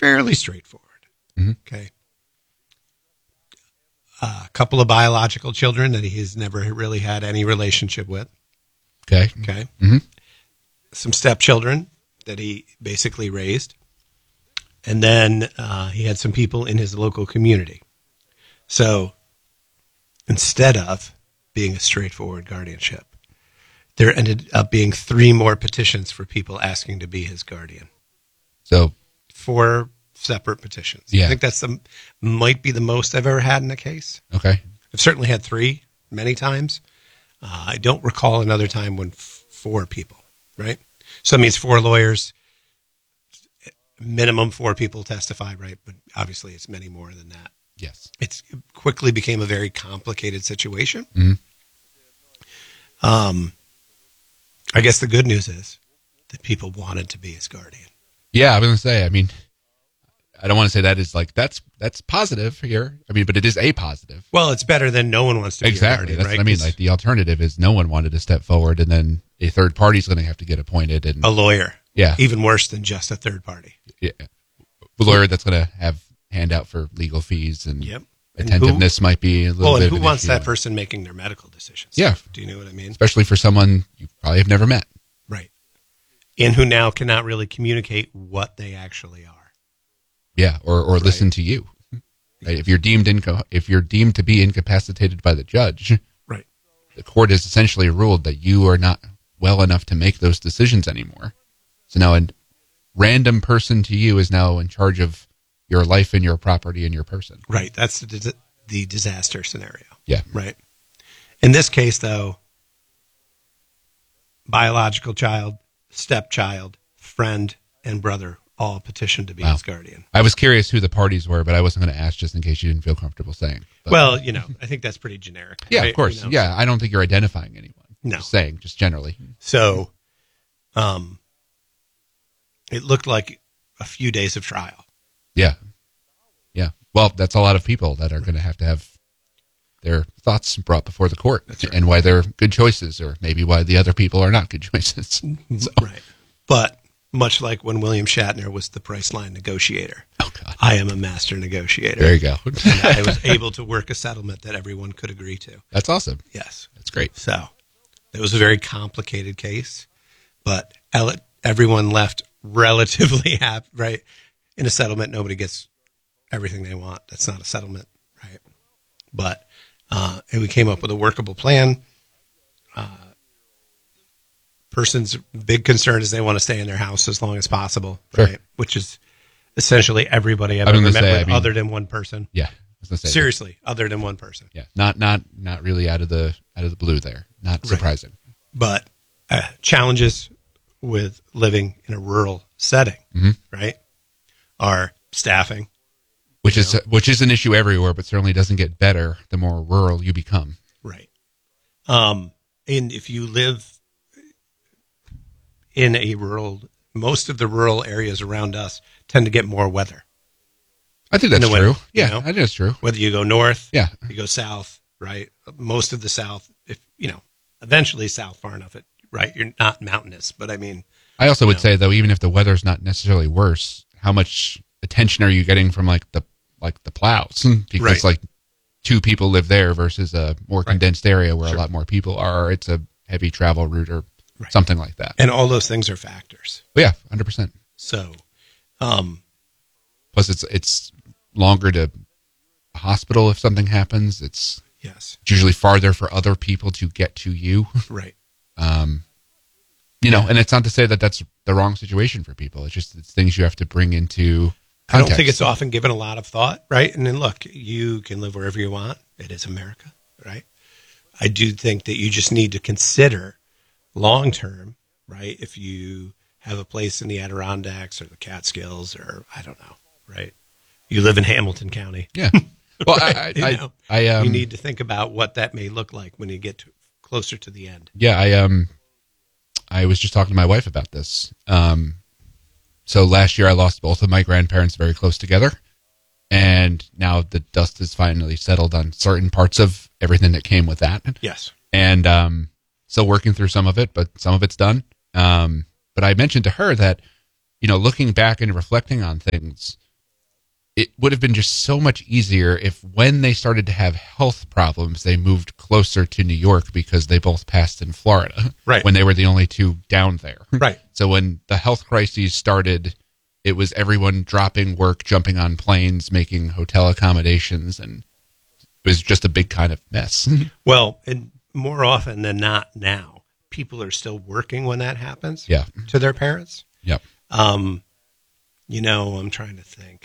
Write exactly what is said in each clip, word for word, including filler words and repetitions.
fairly straightforward. Mm-hmm. Okay. Uh, a couple of biological children that he's never really had any relationship with. Okay. Okay. Mm-hmm. Some stepchildren that he basically raised. And then uh, he had some people in his local community. So instead of being a straightforward guardianship, there ended up being three more petitions for people asking to be his guardian. So four separate petitions. Yeah. I think that's the might be the most I've ever had in a case. Okay. I've certainly had three many times. Uh, I don't recall another time when f- four people, right? So that means four lawyers, minimum four people testified, right? But obviously it's many more than that. Yes. It's, it quickly became a very complicated situation. Mm-hmm. Um, I guess the good news is that people wanted to be his guardian. Yeah, I was going to say, I mean, I don't want to say that is like, that's that's positive here. I mean, but it is a positive. Well, it's better than no one wants to Exactly. be a guardian, That's right? what I mean. Like the alternative is no one wanted to step forward and then a third party is going to have to get appointed. And a lawyer. Yeah. Even worse than just a third party. Yeah. A lawyer that's going to have handout for legal fees and Yep. attentiveness who, might be a little well, bit and who of an wants issue. that person making their medical decisions? Yeah. Do you know what I mean? Especially for someone you probably have never met. Right. And who now cannot really communicate what they actually are. Yeah, or, or Right. listen to you. Right? If you're deemed inco- if you're deemed to be incapacitated by the judge, Right. the court has essentially ruled that you are not well enough to make those decisions anymore. So now a random person to you is now in charge of your life and your property and your person. Right. That's the, dis- the disaster scenario. Yeah. Right. In this case, though, biological child, stepchild, friend, and brother all petitioned to be Wow. his guardian. I was curious who the parties were, but I wasn't going to ask just in case you didn't feel comfortable saying. But, Well, you know, I think that's pretty generic. yeah, right? of course. You know? Yeah, I don't think you're identifying anyone. No. Just saying, just generally. So, um, it looked like a few days of trial. Yeah. Yeah. Well, that's a lot of people that are going to have to have their thoughts brought before the court. That's right. And why they're good choices, or maybe why the other people are not good choices. So, Right. But much like when William Shatner was the Priceline negotiator, oh, God. I am a master negotiator. There you go. And I was able to work a settlement that everyone could agree to. That's awesome. Yes. That's great. So it was a very complicated case, but ele- everyone left relatively happy, right? In a settlement, nobody gets everything they want. That's not a settlement, right? But uh, and we came up with a workable plan. Uh, person's big concern is they want to stay in their house as long as possible, Sure. right? Which is essentially everybody I've I was ever gonna met say, with, I mean- other than one person. Yeah. I was gonna say, Seriously, other than one person. Yeah. Not not not really out of the out of the blue there. Not Right. surprising. But uh, challenges with living in a rural setting, Mhm. right, are staffing. Which You is know? which is an issue everywhere, but certainly doesn't get better the more rural you become. Right. Um, and if you live in a rural, most of the rural areas around us tend to get more weather. I think that's In a way, true. you Yeah, know? I think that's true. Whether you go north, Yeah. you go south, right? Most of the south, if you know, eventually south far enough, it right, you're not mountainous, but I mean, I also would No. say though, even if the weather's not necessarily worse, how much attention are you getting from like the like the plows? Because Right. like two people live there versus a more Right. condensed area where Sure. a lot more people are. It's a heavy travel route or Right. something like that. and all those things are factors. But yeah, hundred percent. So, um, Plus, it's it's longer to a hospital if something happens. It's, yes, it's usually farther for other people to get to you. right. Um, you know, and it's not to say that that's the wrong situation for people. It's just it's things you have to bring into I don't context. think it's often given a lot of thought, right? And then look, you can live wherever you want. It is America, right? I do think that you just need to consider long term, right? If you have a place in the Adirondacks or the Catskills or I don't know, right? You live in Hamilton County. Yeah. Well, Right, I, you I, know, I, um, you need to think about what that may look like when you get to, closer to the end. yeah, I, um, I was just talking to my wife about this. Um, so last year I lost both of my grandparents very close together. And now the dust is finally settled on certain parts of everything that came with that. Yes. And, um, still working through some of it, but some of it's done. Um, but I mentioned to her that, you know, looking back and reflecting on things, it would have been just so much easier if when they started to have health problems, they moved closer to New York because they both passed in Florida. Right. When they were the only two down there. Right. So when the health crises started, it was everyone dropping work, jumping on planes, making hotel accommodations, and it was just a big kind of mess. Well, and more often than not now, people are still working when that happens Yeah. to their parents. Yep. Um, you know, I'm trying to think.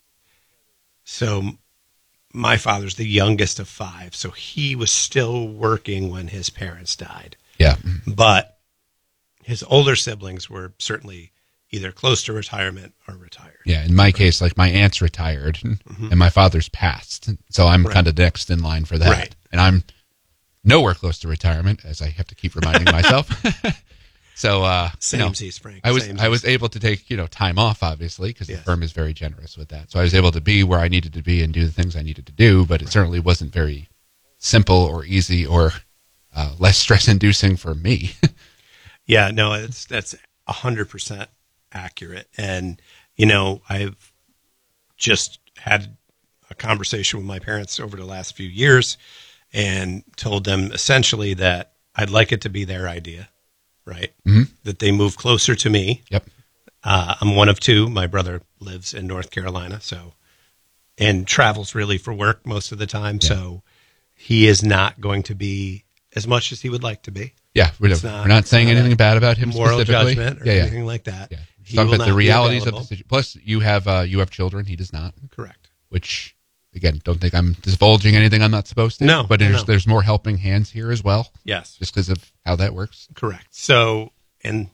So my father's the youngest of five, so he was still working when his parents died. Yeah. But his older siblings were certainly either close to retirement or retired. Yeah. In my case, like my aunt's retired mm-hmm. and my father's passed. So I'm right. kind of next in line for that. Right. And I'm nowhere close to retirement, as I have to keep reminding myself. So, uh, Same you know, seas, Frank. I was Same I was able to take you know time off, obviously, because yes. the firm is very generous with that. So I was able to be where I needed to be and do the things I needed to do. But it right. certainly wasn't very simple or easy or uh, less stress-inducing for me. Yeah, no, it's that's a hundred percent accurate. And you know, I've just had a conversation with my parents over the last few years, and told them essentially that I'd like it to be their idea. Right. Mm-hmm. That they move closer to me. Yep. Uh, I'm one of two. My brother lives in North Carolina, so and travels really for work most of the time. Yeah. So he is not going to be as much as he would like to be. Yeah, we're not, we're not saying anything bad about him moral specifically. Judgment or yeah, yeah. anything like that. Yeah. Talk about the realities of the situation. Plus, you have uh, you have children. He does not. Correct. Which. Again, don't think I'm divulging anything I'm not supposed to. No, but there's no. there's more helping hands here as well. Yes, just because of how that works. Correct. So, and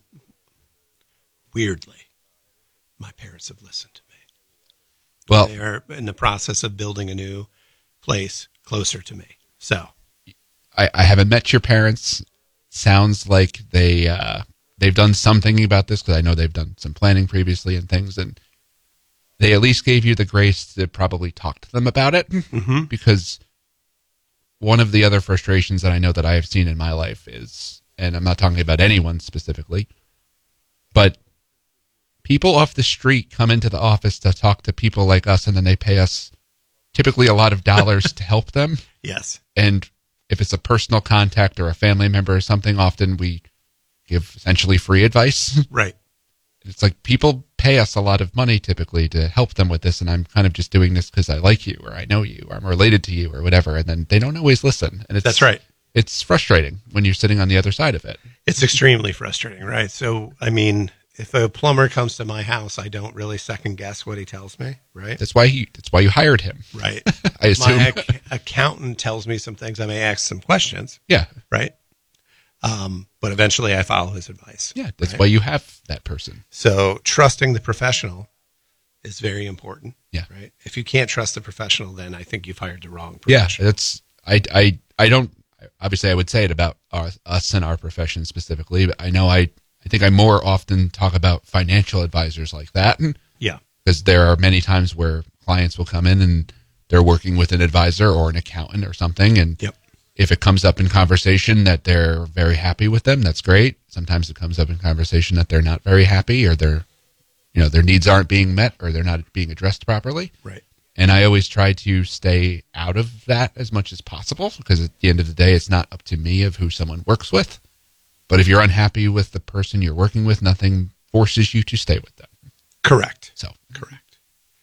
weirdly, my parents have listened to me. Well, they are in the process of building a new place closer to me. So, I, I haven't met your parents. Sounds like they uh, they've done some thinking about this because I know they've done some planning previously and things and. They at least gave you the grace to probably talk to them about it mm-hmm. because one of the other frustrations that I know that I have seen in my life is, and I'm not talking about anyone specifically, but people off the street come into the office to talk to people like us and then they pay us typically a lot of dollars to help them. Yes. And if it's a personal contact or a family member or something, often we give essentially free advice. Right. It's like people pay us a lot of money typically to help them with this, and I'm kind of just doing this because I like you or I know you or I'm related to you or whatever, and then they don't always listen. And it's, That's right. It's frustrating when you're sitting on the other side of it. It's extremely frustrating, right? So, I mean, if a plumber comes to my house, I don't really second guess what he tells me, right? That's why he. That's why you hired him, right? I assume. My ac- accountant tells me some things. I may ask some questions. Yeah. Right. Um, but eventually I follow his advice. Yeah, that's right? why you have that person. So trusting the professional is very important. Yeah. Right. If you can't trust the professional, then I think you've hired the wrong professional. Yeah, that's I I I don't obviously I would say it about our, us and our profession specifically, but I know I I think I more often talk about financial advisors like that. Yeah. Because there are many times where clients will come in and they're working with an advisor or an accountant or something, and yep. if it comes up in conversation that they're very happy with them, that's great. Sometimes it comes up in conversation that they're not very happy or they're, you know, their needs aren't being met or they're not being addressed properly. Right. And I always try to stay out of that as much as possible because at the end of the day, it's not up to me of who someone works with. But if you're unhappy with the person you're working with, nothing forces you to stay with them. Correct. So correct.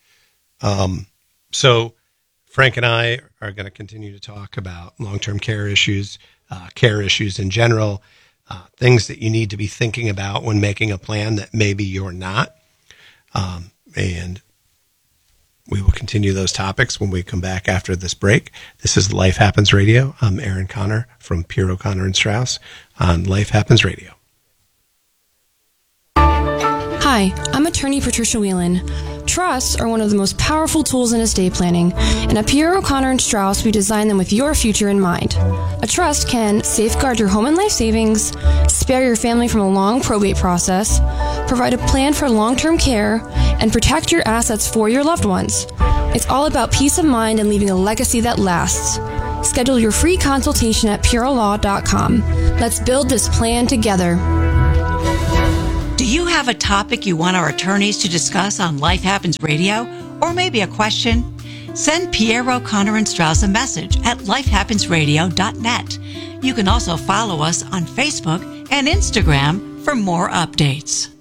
Um, so Frank and I are going to continue to talk about long-term care issues, uh, care issues in general, uh, things that you need to be thinking about when making a plan that maybe you're not. Um, and we will continue those topics when we come back after this break. This is Life Happens Radio. I'm Aaron Connor from Pierre O'Connor and Strauss on Life Happens Radio. Hi, I'm attorney Patricia Whelan. Trusts are one of the most powerful tools in estate planning, and at Pierre O'Connor and Strauss, we design them with your future in mind. A trust can safeguard your home and life savings, spare your family from a long probate process, provide a plan for long-term care, and protect your assets for your loved ones. It's all about peace of mind and leaving a legacy that lasts. Schedule your free consultation at pure law dot com. Let's build this plan together. Do you have a topic you want our attorneys to discuss on Life Happens Radio? or maybe a question? Send Pierre O'Connor and Strauss a message at life happens radio dot net. You can also follow us on Facebook and Instagram for more updates.